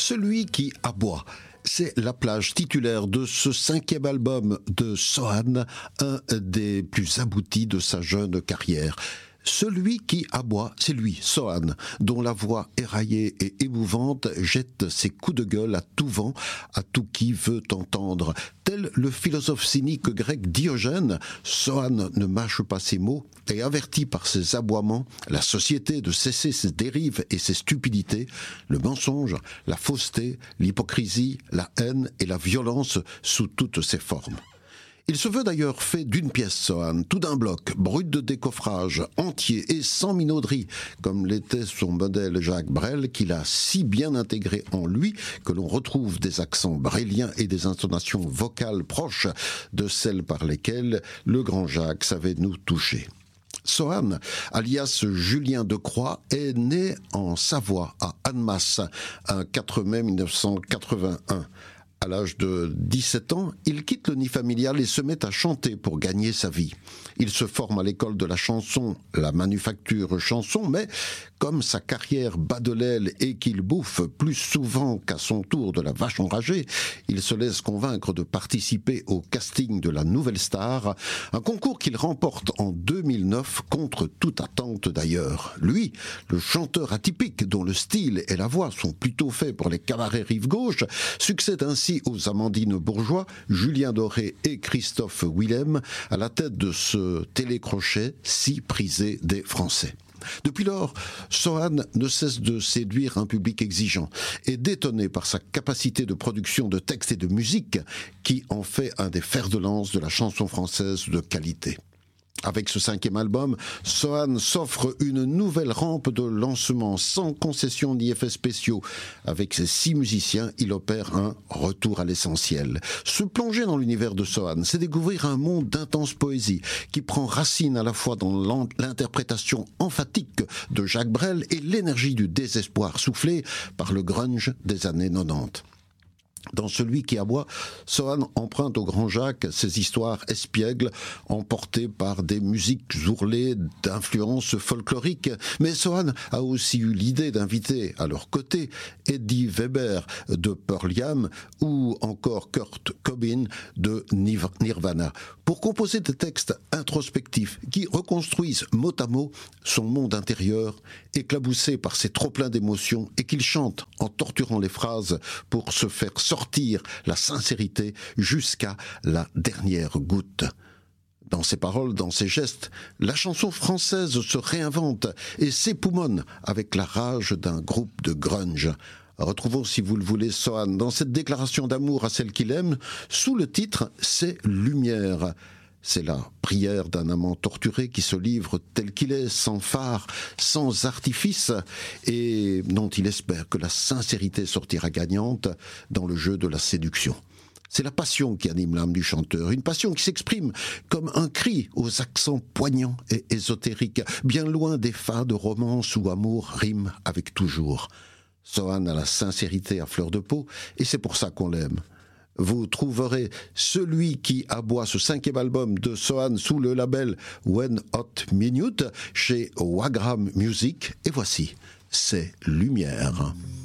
Celui qui aboie. C'est la plage titulaire de ce 5e album de Sohan, un des plus aboutis de sa jeune carrière. Celui qui aboie, c'est lui, Sohan, dont la voix éraillée et émouvante jette ses coups de gueule à tout vent, à tout qui veut entendre. Tel le philosophe cynique grec Diogène, Sohan ne mâche pas ses mots et avertit par ses aboiements la société de cesser ses dérives et ses stupidités, le mensonge, la fausseté, l'hypocrisie, la haine et la violence sous toutes ses formes. Il se veut d'ailleurs fait d'une pièce, Sohan, tout d'un bloc, brut de décoffrage, entier et sans minauderie, comme l'était son modèle Jacques Brel, qu'il a si bien intégré en lui que l'on retrouve des accents bréliens et des intonations vocales proches de celles par lesquelles le grand Jacques savait nous toucher. Sohan, alias Julien Decroix, est né en Savoie, à Annemasse, un 4 mai 1981. À l'âge de 17 ans, il quitte le nid familial et se met à chanter pour gagner sa vie. Il se forme à l'école de la chanson, la manufacture chanson, mais comme sa carrière bat de l'aile et qu'il bouffe plus souvent qu'à son tour de la vache enragée, il se laisse convaincre de participer au casting de la Nouvelle Star, un concours qu'il remporte en 2009 contre toute attente d'ailleurs. Lui, le chanteur atypique dont le style et la voix sont plutôt faits pour les cabarets rive gauche, succède ainsi aux Amandine Bourgeois, Julien Doré et Christophe Willem à la tête de ce télécrochet si prisé des Français. Depuis lors, Sohan ne cesse de séduire un public exigeant et d'étonner par sa capacité de production de textes et de musique qui en fait un des fers de lance de la chanson française de qualité. Avec ce 5e album, Sohan s'offre une nouvelle rampe de lancement sans concession ni effets spéciaux. Avec ses 6 musiciens, il opère un retour à l'essentiel. Se plonger dans l'univers de Sohan, c'est découvrir un monde d'intense poésie qui prend racine à la fois dans l'interprétation emphatique de Jacques Brel et l'énergie du désespoir soufflé par le grunge des années 90. Dans Celui qui aboie, Sohan emprunte au grand Jacques ses histoires espiègles, emportées par des musiques ourlées d'influences folkloriques. Mais Sohan a aussi eu l'idée d'inviter à leur côté Eddie Weber de Pearl Jam ou encore Kurt Cobain de Nirvana pour composer des textes introspectifs qui reconstruisent mot à mot son monde intérieur, éclaboussé par ses trop-pleins d'émotions et qu'il chante en torturant les phrases pour se faire sortir la sincérité jusqu'à la dernière goutte. Dans ses paroles, dans ses gestes, la chanson française se réinvente et s'époumonne avec la rage d'un groupe de grunge. Retrouvons, si vous le voulez, Sohan dans cette déclaration d'amour à celle qu'il aime, sous le titre « C'est Lumière ». C'est la prière d'un amant torturé qui se livre tel qu'il est, sans phare, sans artifice, et dont il espère que la sincérité sortira gagnante dans le jeu de la séduction. C'est la passion qui anime l'âme du chanteur, une passion qui s'exprime comme un cri aux accents poignants et ésotériques, bien loin des fades romances où amour rime avec toujours. Sohan a la sincérité à fleur de peau, et c'est pour ça qu'on l'aime. Vous trouverez Celui qui aboie, ce 5e album de Sohan sous le label One Hot Minute chez Wagram Music. Et voici, c'est Lumière.